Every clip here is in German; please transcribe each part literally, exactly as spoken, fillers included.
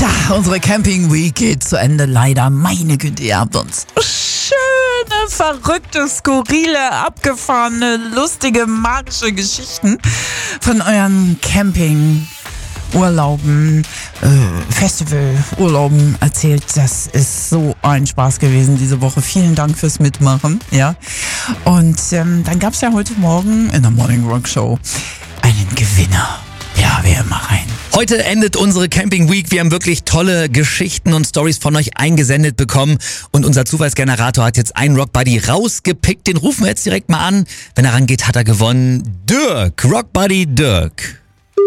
Ja, unsere Camping Week geht zu Ende. Leider, meine Güte, ihr habt uns schöne, verrückte, skurrile, abgefahrene, lustige, magische Geschichten von euren Camping Urlauben, äh, Festivalurlauben erzählt. Das ist so ein Spaß gewesen diese Woche. Vielen Dank fürs Mitmachen. Ja. Und ähm, dann gab es ja heute Morgen in der Morning Rock Show einen Gewinner. Ja, wir immer rein. Heute endet unsere Camping Week. Wir haben wirklich tolle Geschichten und Stories von euch eingesendet bekommen. Und unser Zufallsgenerator hat jetzt einen Rock Buddy rausgepickt. Den rufen wir jetzt direkt mal an. Wenn er rangeht, hat er gewonnen. Dirk, Rock Buddy Dirk.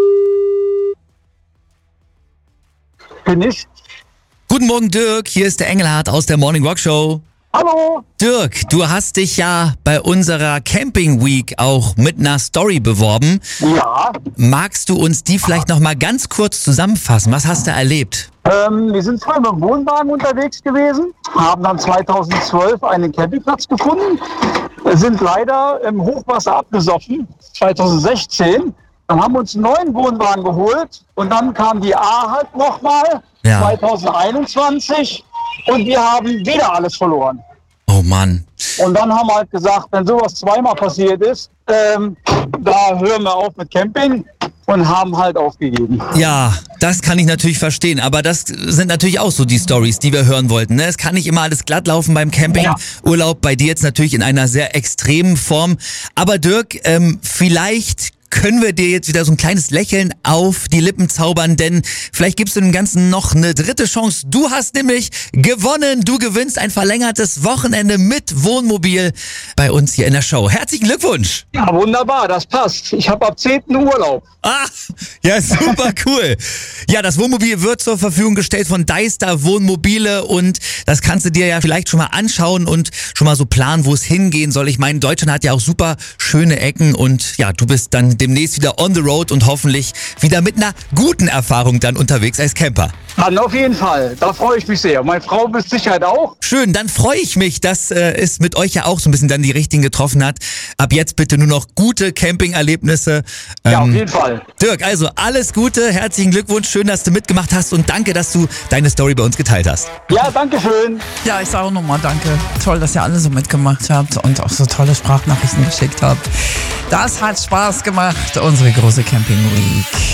Bin ich? Guten Morgen, Dirk. Hier ist der Engelhardt aus der Morning Rock Show. Hallo. Dirk, du hast dich ja bei unserer Camping Week auch mit einer Story beworben. Ja. Magst du uns die vielleicht noch mal ganz kurz zusammenfassen? Was hast du erlebt? Ähm, wir sind zwar mit dem Wohnwagen unterwegs gewesen, haben dann zweitausendzwölf einen Campingplatz gefunden, sind leider im Hochwasser abgesoffen, zweitausendsechzehn. Dann haben wir uns einen neuen Wohnwagen geholt und dann kam die A halt nochmal, Ja. zweitausendeinundzwanzig, und wir haben wieder alles verloren. Oh Mann. Und dann haben wir halt gesagt, wenn sowas zweimal passiert ist, ähm, da hören wir auf mit Camping und haben halt aufgegeben. Ja, das kann ich natürlich verstehen, aber das sind natürlich auch so die Stories, die wir hören wollten. Ne? Es kann nicht immer alles glatt laufen beim Campingurlaub, bei dir jetzt natürlich in einer sehr extremen Form. Aber Dirk, ähm, vielleicht können wir dir jetzt wieder so ein kleines Lächeln auf die Lippen zaubern, denn vielleicht gibst du dem Ganzen noch eine dritte Chance. Du hast nämlich gewonnen. Du gewinnst ein verlängertes Wochenende mit Wohnmobil bei uns hier in der Show. Herzlichen Glückwunsch. Ja, wunderbar, das passt. Ich habe ab zehnten Urlaub. Ah, ja, super cool. Ja, das Wohnmobil wird zur Verfügung gestellt von Deister Wohnmobile und das kannst du dir ja vielleicht schon mal anschauen und schon mal so planen, wo es hingehen soll. Ich meine, Deutschland hat ja auch super schöne Ecken und ja, du bist dann demnächst wieder on the road und hoffentlich wieder mit einer guten Erfahrung dann unterwegs als Camper. Dann auf jeden Fall, da freue ich mich sehr. Meine Frau mit Sicherheit auch. Schön, dann freue ich mich, dass äh, es mit euch ja auch so ein bisschen dann die Richtigen getroffen hat. Ab jetzt bitte nur noch gute Camping-Erlebnisse. Ähm, Ja, auf jeden Fall. Dirk, also alles Gute, herzlichen Glückwunsch, schön, dass du mitgemacht hast und danke, dass du deine Story bei uns geteilt hast. Ja, danke schön. Ja, ich sage auch nochmal danke. Toll, dass ihr alle so mitgemacht habt und auch so tolle Sprachnachrichten geschickt habt. Das hat Spaß gemacht, unsere große Camping Week.